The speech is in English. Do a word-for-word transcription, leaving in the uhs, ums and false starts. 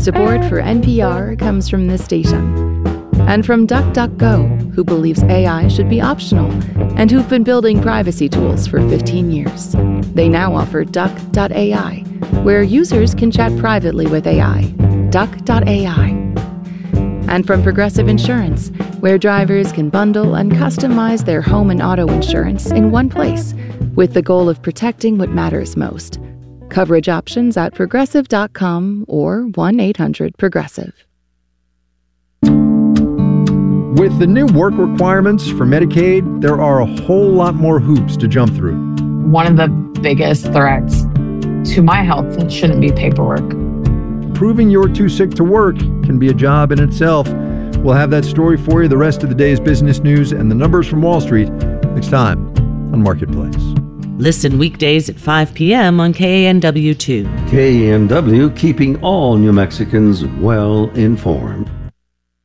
Support for N P R comes from this station. And from DuckDuckGo, who believes A I should be optional and who've been building privacy tools for fifteen years. They now offer Duck dot A I, where users can chat privately with A I. Duck dot A I. And from Progressive Insurance, where drivers can bundle and customize their home and auto insurance in one place, with the goal of protecting what matters most. Coverage options at progressive dot com or one eight hundred progressive. With the new work requirements for Medicaid, there are a whole lot more hoops to jump through. One of the biggest threats to my health shouldn't be paperwork. Proving you're too sick to work can be a job in itself. We'll have that story for you, the rest of the day's business news, and the numbers from Wall Street next time on Marketplace. Listen weekdays at five p.m. on K A N W two. K A N W, keeping all New Mexicans well informed.